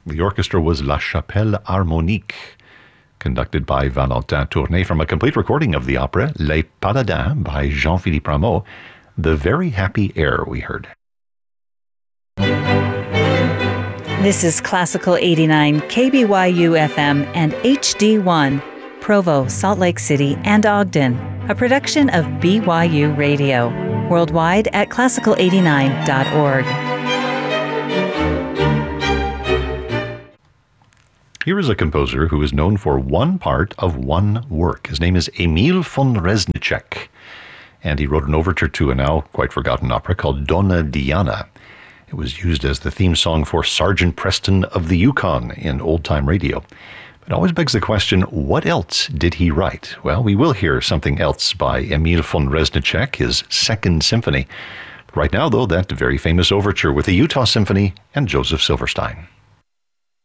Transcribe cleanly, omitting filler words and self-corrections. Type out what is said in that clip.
The orchestra was La Chapelle Harmonique, conducted by Valentin Tournay, from a complete recording of the opera Les Paladins by Jean-Philippe Rameau. The Very Happy Air we heard. This is Classical 89, KBYU FM and HD1, Provo, Salt Lake City, and Ogden, a production of BYU Radio, worldwide at classical89.org. Here is a composer who is known for one part of one work. His name is Emil von Reznicek, and he wrote an overture to a now quite forgotten opera called Donna Diana. It was used as the theme song for Sergeant Preston of the Yukon in old-time radio. It always begs the question, what else did he write? Well, we will hear something else by Emil von Reznicek, his Second Symphony. Right now, though, that very famous overture with the Utah Symphony and Joseph Silverstein.